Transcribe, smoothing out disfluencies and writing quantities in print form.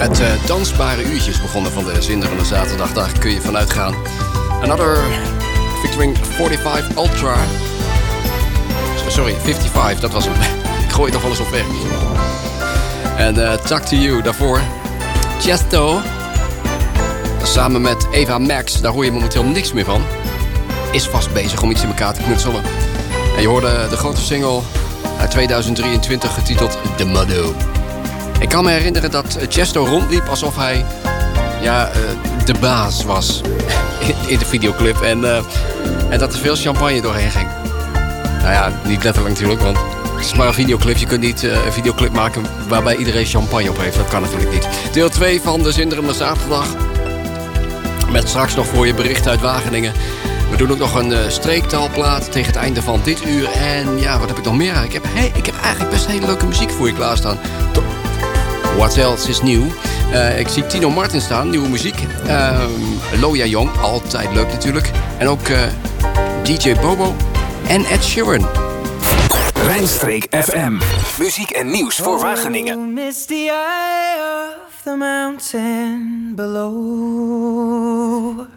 Het dansbare uurtje is begonnen van de zinderende zaterdag. Daar kun je vanuit gaan. Another featuring 45 Ultra. Sorry, 55, dat was hem. Ik gooi het nog wel eens op weg. En Talk to You daarvoor. Chesto. Samen met Eva Max. Daar hoor je momenteel niks meer van. Is vast bezig om iets in elkaar te knutselen. En je hoorde de grote single uit 2023 getiteld The Motto. Ik kan me herinneren dat Chesto rondliep alsof hij de baas was in de videoclip. En dat er veel champagne doorheen ging. Nou ja, niet letterlijk natuurlijk, want het is maar een videoclip. Je kunt niet een videoclip maken waarbij iedereen champagne op heeft. Dat kan natuurlijk niet. Deel 2 van de zinderende zaterdag. Met straks nog voor je bericht uit Wageningen. We doen ook nog een streektaalplaat tegen het einde van dit uur. En ja, wat heb ik nog meer eigenlijk? Ik heb eigenlijk best hele leuke muziek voor je klaarstaan. What else is nieuw? Ik zie Tino Martin staan, nieuwe muziek. Loya Young, altijd leuk natuurlijk. En ook DJ Bobo en Ed Sheeran. Rijnstreek FM. Muziek en nieuws voor Wageningen. Oh, miss the eye of the mountain below.